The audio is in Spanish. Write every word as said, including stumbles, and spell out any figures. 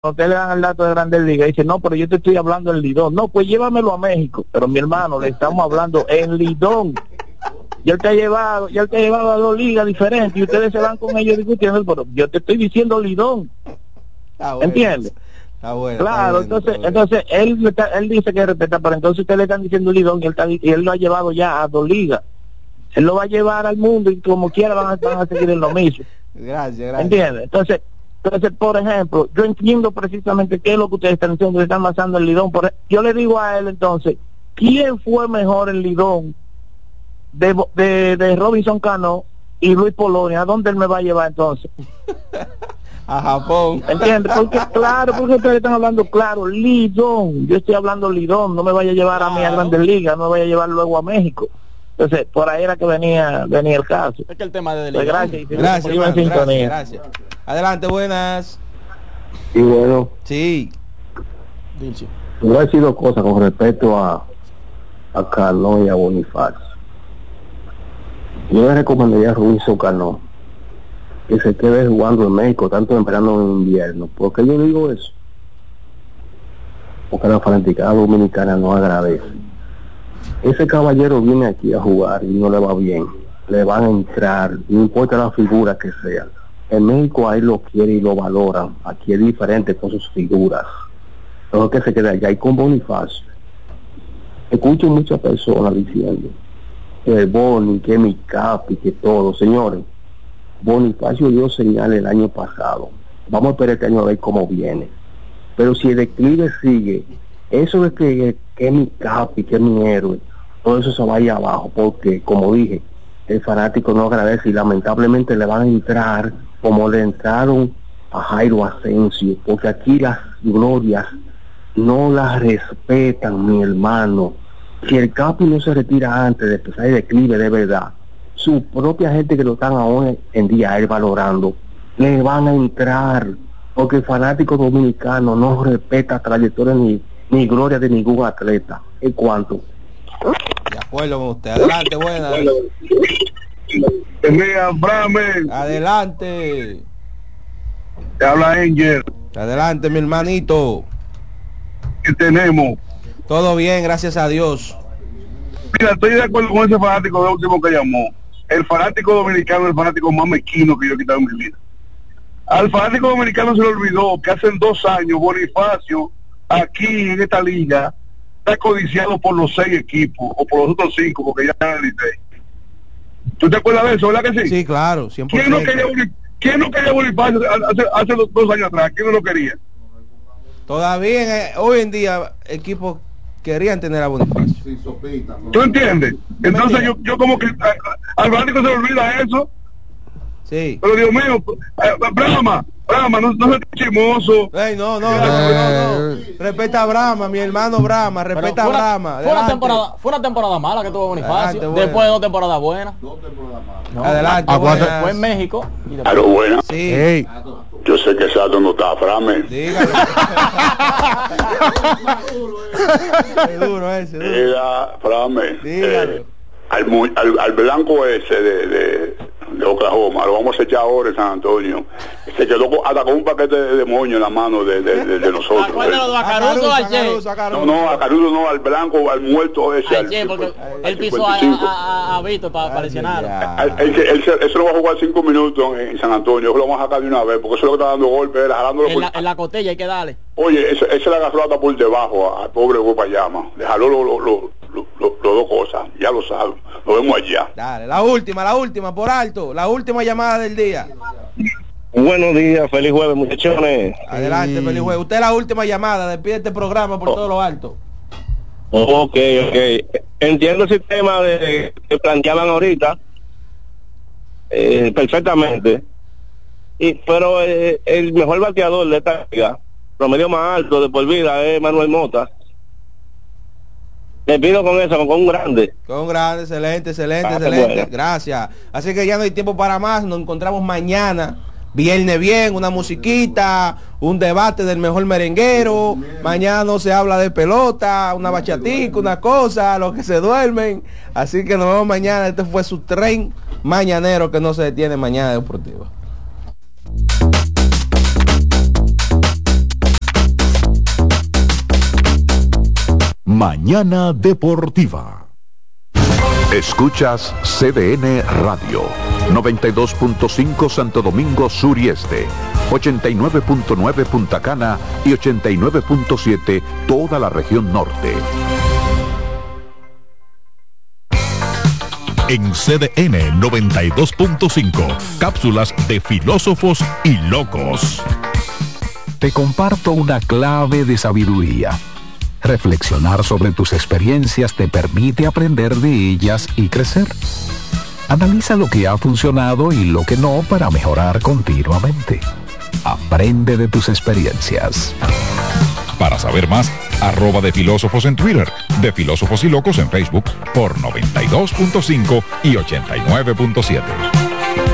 usted le dan el dato de Grandes Ligas, dice, no, pero yo te estoy hablando en Lidón. No, pues llévamelo a México. Pero mi hermano, le estamos hablando en Lidón. Ya él te ha llevado, ya él te ha llevado a dos ligas diferentes y ustedes se van con ellos discutiendo, pero yo te estoy diciendo Lidón. Ah, bueno. ¿Entiendes? Ah, bueno, claro, bueno, entonces, bueno. entonces él está, él dice que respeta, pero entonces ustedes le están diciendo Lidón y él, está, y él lo ha llevado ya a dos ligas. Él lo va a llevar al mundo y como quiera van a, van a seguir en lo mismo. Gracias, gracias. ¿Entiendes? Entonces, entonces, por ejemplo, yo entiendo precisamente qué es lo que ustedes están diciendo, que están basando en Lidón. Por, yo le digo a él entonces, ¿quién fue mejor en Lidón de, de, de Robinson Cano y Luis Polonia? ¿A dónde él me va a llevar entonces? A Japón. ¿Entiendes? Porque claro, porque ustedes están hablando claro, Lidón. Yo estoy hablando Lidón, no me vaya a llevar a mí a Grandes Ligas, no me vaya a llevar luego a México. Entonces, por ahí era que venía venía el caso. Es que el tema de pues gracias, gracias, hermano, sintonía. gracias, gracias. Adelante, buenas. Y bueno, Sí. yo voy a decir dos cosas con respecto a a Cano y a Bonifacio. Yo le recomendaría a Robinson Cano que se quede jugando en México, tanto en verano como en invierno. ¿Por qué yo digo eso? Porque la fanaticada dominicana no agradece. Ese caballero viene aquí a jugar y no le va bien, le van a entrar, no importa la figura que sea. En México ahí lo quiere y lo valoran, aquí es diferente con sus figuras. Pero que se quede allá. Y con Bonifacio, escucho muchas personas diciendo que Boni, que mi capi, que todo. Señores, Bonifacio dio señal el año pasado, vamos a esperar este año a ver cómo viene. Pero si el declive sigue, eso de que, que mi capi, que mi héroe, todo eso se vaya abajo, porque como dije, el fanático no agradece y lamentablemente le van a entrar como le entraron a Jairo Asensio, porque aquí las glorias no las respetan, mi hermano. Si el capi no se retira antes de empezar el declive de verdad, su propia gente que lo están ahora en día él valorando, le van a entrar, porque el fanático dominicano no respeta trayectoria ni, ni gloria de ningún atleta. ¿En cuanto? De acuerdo con usted. Adelante, buenas. Mira, Brame, Adelante. te habla Angel. Adelante, mi hermanito. ¿Qué tenemos? Todo bien, gracias a Dios. Mira, estoy de acuerdo con ese fanático de último que llamó. El fanático dominicano es el fanático más mezquino que yo he quitado en mi vida. Al fanático dominicano se le olvidó que hace dos años Bonifacio, aquí en esta liga, está codiciado por los seis equipos, o por los otros cinco, porque ya están en el Licey. ¿Tú te acuerdas de eso, verdad que sí? Sí, claro, cien por ¿Quién ciento. no quería, Bonif- ¿quién no quería Bonifacio hace, hace dos, dos años atrás? ¿Quién no lo quería? Todavía en, eh, hoy en día equipos querían tener a Bonifacio. ¿Tú entiendes? Entonces yo, yo como que a- a- al fanático se le olvida eso. Sí. Pero Dios mío, eh, Brahma, Brahma, no, no seas chimoso. Ey, no, no, no, no, no. Respeta a Brahma, mi hermano Brahma, Pero respeta a fue una- Brahma. Fue una, Adelante. temporada, fue una temporada mala que tuvo Bonifacio. Adelante, buena. Después de dos temporadas buenas. No, Adelante, la- buenas. Fue en México. Y después- Aló, buena. Sí. Hey. Yo sé que Sato no está, Frame. Dígalo. Es duro ese, duro. Mira, Frame. Dígalo. eh, al, mu- al, al blanco ese de, de, de Oklahoma, lo vamos a echar ahora en San Antonio. Se quedó con, hasta con un paquete de demonios en la mano de, de, de, de nosotros. Acuérdalo, eh. a Caruso o al Che. Caruso, a Caruso. No, no, a Caruso no, al blanco, al muerto ese. Al al Che, porque cincuenta, él pisó a, cincuenta y cinco. a, a, a Víctor para, para lesionarlo. Él, él, él, se- él se lo va a jugar cinco minutos en, en San Antonio, eso lo vamos a sacar de una vez, porque eso es lo que está dando golpes, él, jalándolo En por... la, en la costilla hay que darle. Oye, ese, ese le agarró hasta por debajo al pobre Guapayama, le jaló los lo, lo, lo, lo, lo dos cosas, ya lo saben, nos vemos allá. Dale, la última, la última, por alto, la última llamada del día. Buenos días, feliz jueves, muchachones. Adelante, feliz juego. Usted es la última llamada, despide este programa por Oh. todo lo alto. Ok, ok. Entiendo el sistema de, que planteaban ahorita eh, perfectamente. Y, pero eh, el mejor bateador de esta liga, promedio más alto de por vida, es Manuel Mota. Te pido con eso, con un grande. Con grande, excelente, excelente, Ah, excelente. bueno. Gracias. Así que ya no hay tiempo para más. Nos encontramos mañana. Viernes bien, una musiquita, un debate del mejor merenguero. Mañana no se habla de pelota, una bachatica, una cosa, los que se duermen. Así que nos vemos mañana. Este fue su tren mañanero que no se detiene mañana deportivo. Mañana Deportiva. Escuchas C D N Radio, noventa y dos punto cinco Santo Domingo Sur y Este, ochenta y nueve punto nueve Punta Cana y ochenta y nueve punto siete toda la región norte. En C D N noventa y dos punto cinco, cápsulas de filósofos y locos. Te comparto una clave de sabiduría. Reflexionar sobre tus experiencias te permite aprender de ellas y crecer. Analiza lo que ha funcionado y lo que no para mejorar continuamente. Aprende de tus experiencias. Para saber más, arroba de filósofos en Twitter, de filósofos y locos en Facebook por noventa y dos punto cinco y ochenta y nueve punto siete.